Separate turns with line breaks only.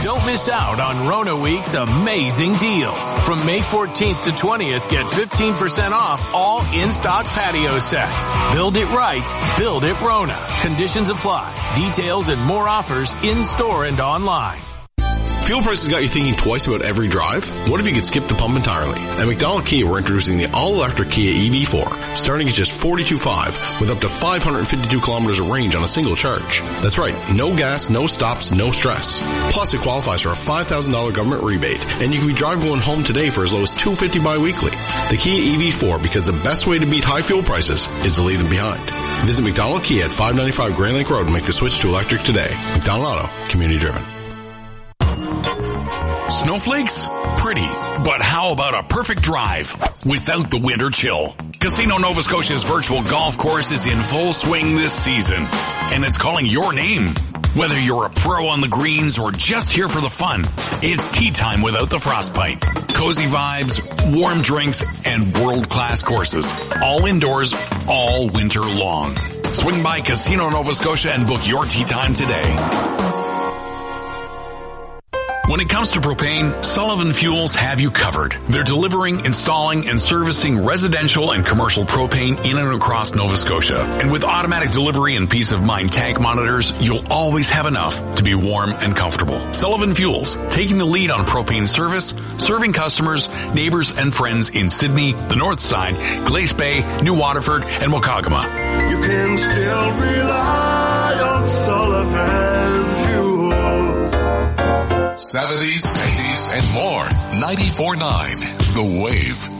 Don't miss out on Rona Week's amazing deals. From May 14th to 20th, get 15% off all in-stock patio sets. Build it right. Build it Rona. Conditions apply. Details and more offers in-store and online.
Fuel prices got you thinking twice about every drive? What if you could skip the pump entirely? At McDonald Kia, we're introducing the all-electric Kia EV4, starting at just $42,500 with up to 552 kilometers of range on a single charge. That's right, no gas, no stops, no stress. Plus, it qualifies for a $5,000 government rebate, and you can be driving home today for as low as $250 bi-weekly. The Kia EV4, because the best way to beat high fuel prices is to leave them behind. Visit McDonald Kia at 595 Grand Lake Road and make the switch to electric today. McDonald Auto, community driven.
Snowflakes? Pretty. But how about a perfect drive without the winter chill? Casino Nova Scotia's virtual golf course is in full swing this season, and it's calling your name. Whether you're a pro on the greens or just here for the fun, it's tea time without the frostbite. Cozy vibes, warm drinks, and world-class courses. All indoors, all winter long. Swing by Casino Nova Scotia and book your tea time today. When it comes to propane, Sullivan Fuels have you covered. They're delivering, installing, and servicing residential and commercial propane in and across Nova Scotia. And with automatic delivery and peace of mind tank monitors, you'll always have enough to be warm and comfortable. Sullivan Fuels, taking the lead on propane service, serving customers, neighbors, and friends in Sydney, the North Side, Glace Bay, New Waterford, and Wakagama.
You can still rely on Sullivan Fuels.
70s, 80s, and more. 94.9 The Wave.